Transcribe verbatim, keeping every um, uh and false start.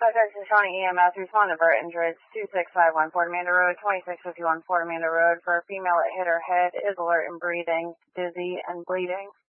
Texas County E M S, respond to Burt injured, two six five one Fort Amanda Road, twenty-six fifty-one Fort Amanda Road, for a female that hit her head, is alert and breathing, dizzy, and bleeding.